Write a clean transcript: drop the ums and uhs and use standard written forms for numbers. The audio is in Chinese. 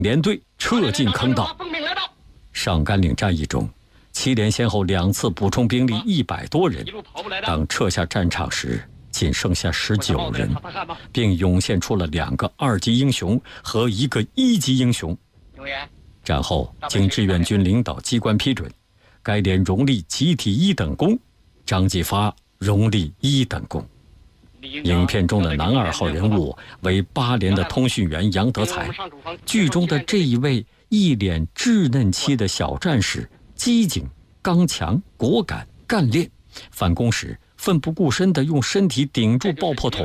连队撤进坑道。上甘岭战役中，7连先后2次补充兵力100多人，当撤下战场时，仅剩下19人，并涌现出了2个2级英雄和1个1级英雄。战后经志愿军领导机关批准，该连荣立集体1等功，张继发荣立1等功。影片中的男2号人物为8连的通讯员杨德才，剧中的这一位一脸稚嫩期的小战士，机警、刚强、果敢、干练，反攻时奋不顾身地用身体顶住爆破筒，